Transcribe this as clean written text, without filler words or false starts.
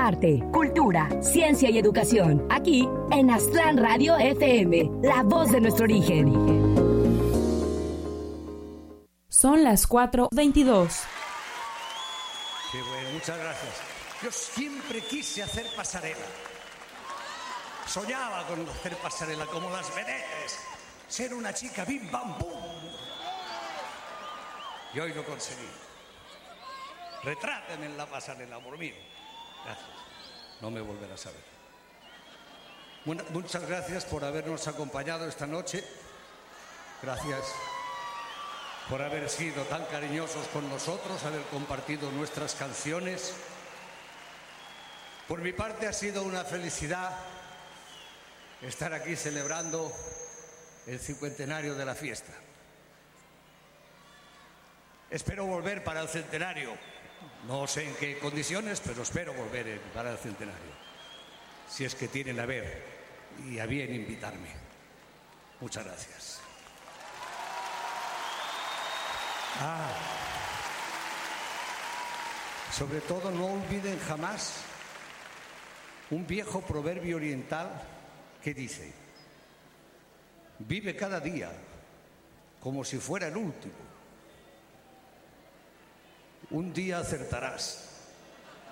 arte, cultura, ciencia y educación. Aquí en Aztlán Radio FM, la voz de nuestro origen. Son las 4:22. Qué bueno, muchas gracias. Yo siempre quise hacer pasarela. Soñaba con hacer pasarela como las vedettes. Ser una chica bim bam bum. Y hoy lo conseguí. Retrátenme en la pasarela, amor mío. Gracias. No me volverás a ver. Muchas gracias por habernos acompañado esta noche. Gracias por haber sido tan cariñosos con nosotros, haber compartido nuestras canciones. Por mi parte ha sido una felicidad estar aquí celebrando el 50º de la fiesta. Espero volver para el centenario. No sé en qué condiciones, pero espero volver para el centenario. Si es que tienen a ver y a bien invitarme. Muchas gracias. Sobre todo no olviden jamás un viejo proverbio oriental que dice: vive cada día como si fuera el último. Un día acertarás